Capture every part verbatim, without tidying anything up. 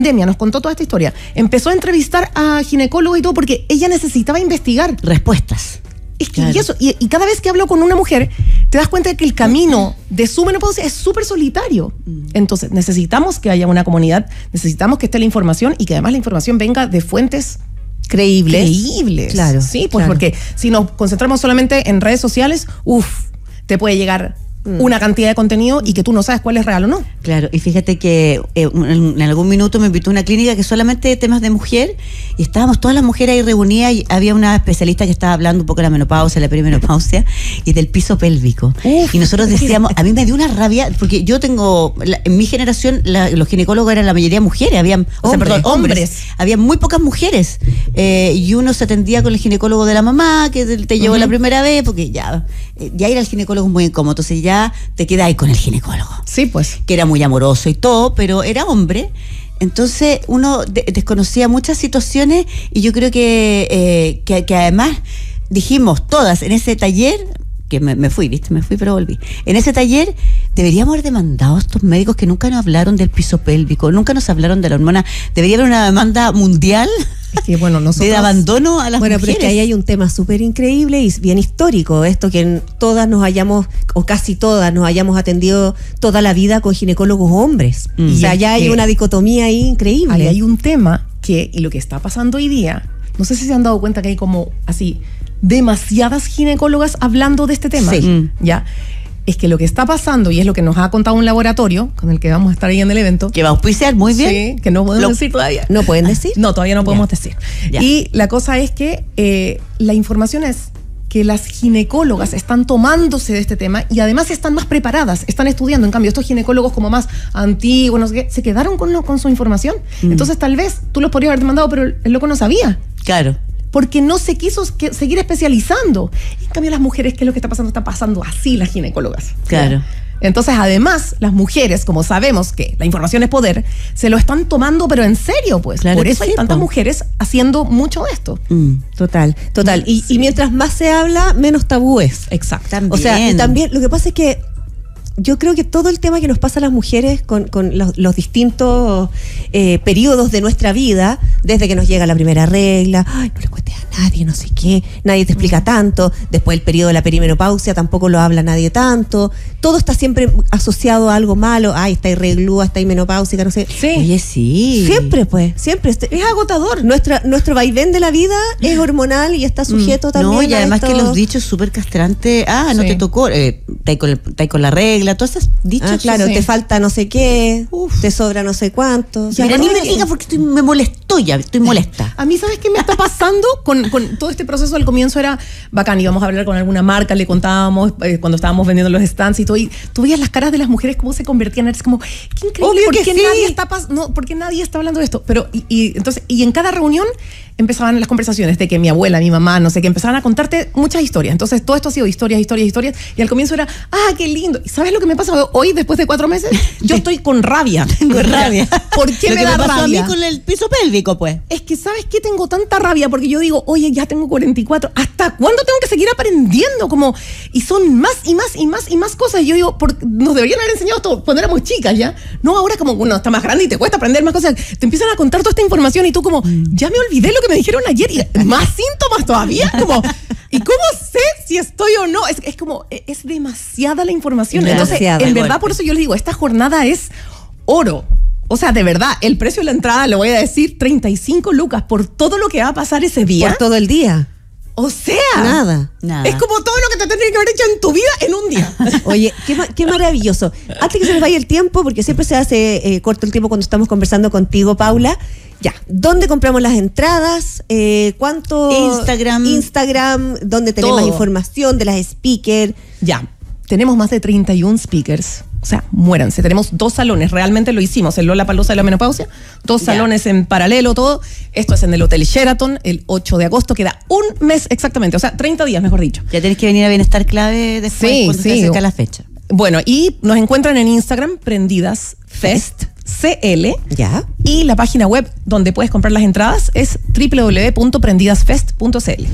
pandemia, nos contó toda esta historia, empezó a entrevistar a ginecólogos y todo porque ella necesitaba investigar. Respuestas. Es que claro. y, eso, y, y cada vez que hablo con una mujer, te das cuenta de que el camino de su menopausia es súper solitario. Entonces, necesitamos que haya una comunidad, necesitamos que esté la información y que además la información venga de fuentes creíbles. Creíbles. Claro. Sí, pues claro. porque si nos concentramos solamente en redes sociales, uff, te puede llegar una cantidad de contenido y que tú no sabes cuál es real o no. Claro, y fíjate que eh, en algún minuto me invitó a una clínica que solamente de temas de mujer y estábamos todas las mujeres ahí reunidas y había una especialista que estaba hablando un poco de la menopausia, la perimenopausia y del piso pélvico. Uf, y nosotros decíamos, a mí me dio una rabia porque yo tengo, la, en mi generación la, los ginecólogos eran la mayoría mujeres, habían, o sea, perdón, hombres, hombres, había muy pocas mujeres eh, y uno se atendía con el ginecólogo de la mamá que te llevó uh-huh. la primera vez porque ya, ya ir al ginecólogo es muy incómodo, entonces ya te quedas ahí con el ginecólogo. Sí, pues. Que era muy amoroso y todo, pero era hombre. Entonces uno de- desconocía muchas situaciones y yo creo que, eh, que, que además dijimos todas en ese taller, que me, me fui, ¿viste? Me fui, pero volví. En ese taller deberíamos haber demandado a estos médicos que nunca nos hablaron del piso pélvico, nunca nos hablaron de la hormona. Debería haber una demanda mundial es que, bueno, nosotros, de abandono a las bueno, mujeres. pero es que ahí hay un tema súper increíble y bien histórico, esto que todas nos hayamos, o casi todas nos hayamos atendido toda la vida con ginecólogos hombres. Mm. O sea, ya hay una dicotomía ahí increíble. Ahí hay un tema que, y lo que está pasando hoy día, no sé si se han dado cuenta que hay como así demasiadas ginecólogas hablando de este tema. Sí. ¿Ya? Es que lo que está pasando, y es lo que nos ha contado un laboratorio, con el que vamos a estar ahí en el evento. Que va a auspiciar, muy bien. Sí, que no podemos Lo, decir todavía. ¿No pueden decir? No, todavía no podemos ya. decir. Ya. Y la cosa es que eh, la información es que las ginecólogas están tomándose de este tema y además están más preparadas, están estudiando. En cambio, estos ginecólogos como más antiguos, no sé qué, se quedaron con, lo, con su información. Mm. Entonces, tal vez tú los podrías haber demandado, pero el loco no sabía. Claro. Porque no se quiso que, seguir especializando. En cambio, las mujeres, ¿qué es lo que está pasando? Está pasando así las ginecólogas. Claro. ¿Ya? Entonces, además, las mujeres, como sabemos que la información es poder, se lo están tomando, pero en serio, pues. Claro Por eso hay sí, tantas po. mujeres haciendo mucho de esto. Mm. Total, total. Y, Sí. y mientras más se habla, menos tabú es. Exacto. También. O sea, y también lo que pasa es que yo creo que todo el tema que nos pasa a las mujeres con, con los, los distintos eh, periodos de nuestra vida, desde que nos llega la primera regla, ay, no le cuentes a nadie, no sé qué, nadie te explica tanto, después el periodo de la perimenopausia tampoco lo habla nadie tanto, todo está siempre asociado a algo malo, ay, está irreglúa, está menopáusica, no sé. Sí. Oye, sí. Siempre, pues, siempre. Este, Es agotador. Nuestra, nuestro vaivén de la vida es hormonal y está sujeto Mm. también No, y a además esto. que los dichos súper castrantes, ah, no Sí. te tocó, eh, está ahí con, el- está ahí con la regla, todos esos dichos. Ah, claro, sí. te falta no sé qué, Uf. te sobra no sé cuánto. Mira, Ya, ni no, me sí. digas porque estoy, me molestó ya, estoy molesta. A mí, ¿sabes qué me está pasando? Con, con todo este proceso al comienzo era bacán, íbamos a hablar con alguna marca, le contábamos eh, cuando estábamos vendiendo los stands y todo, y tú veías las caras de las mujeres cómo se convertían, es como, qué increíble, Obvio ¿por que qué sí. nadie está pas- no, ¿por qué nadie está hablando de esto? Pero, y, y entonces, y en cada reunión empezaban las conversaciones de que mi abuela, mi mamá, no sé qué, empezaban a contarte muchas historias. Entonces, todo esto ha sido historias, historias, historias, y al comienzo era, ah, qué lindo. ¿Y sabes lo que me pasa hoy, después de cuatro meses? Yo estoy con rabia. Tengo rabia. ¿Por qué Lo me que da me pasó rabia? a mí con el piso pélvico, pues. Es que, ¿sabes qué? Tengo tanta rabia porque yo digo, oye, ya tengo cuarenta y cuatro. ¿Hasta cuándo tengo que seguir aprendiendo? Como, y son más y más y más y más cosas. Y yo digo, por, nos deberían haber enseñado esto cuando éramos chicas, ¿ya? No, ahora como uno está más grande y te cuesta aprender más cosas. Te empiezan a contar toda esta información y tú como, ya me olvidé lo que me dijeron ayer. Y más síntomas todavía. Como, ¿y cómo sé si estoy o no? Es, es como, es demasiada la información. Demasiada, Entonces, en igual. verdad, por eso yo les digo, esta jornada es oro. O sea, de verdad, el precio de la entrada, le voy a decir, treinta y cinco lucas por todo lo que va a pasar ese día. Por todo el día. O sea, Nada. Nada. es como todo lo que te tendría que haber hecho en tu vida en un día. Oye, qué, ma- qué maravilloso. Antes que se nos vaya el tiempo, porque siempre se hace eh, corto el tiempo cuando estamos conversando contigo, Paula. Ya, ¿dónde compramos las entradas? Eh, ¿Cuánto? Instagram. Instagram, ¿dónde tenemos Todo. más información de las speakers? Ya, tenemos más de treinta y uno speakers. O sea, muéranse. Tenemos dos salones. Realmente lo hicimos. El Lollapalooza de la menopausia. Dos Ya. salones en paralelo, todo. Esto es en el Hotel Sheraton, el ocho de agosto. Queda un mes exactamente. O sea, treinta días, mejor dicho. Ya tenés que venir a Bienestar Clave después Sí, cuando sí. se acerca la fecha. Bueno, y nos encuentran en Instagram, Prendidas Fest, C L. Ya. Y la página web donde puedes comprar las entradas es doble u doble u doble u punto prendidasfest punto c l.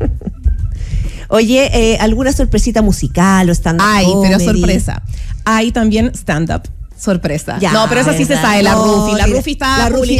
Oye, eh, ¿alguna sorpresita musical o stand-up Hay, pero comedy? sorpresa. Hay también stand-up. sorpresa. Ya, no, pero esa sí se ¿verdad? sabe, la No, Rufi. La mira, Rufi está la Rufi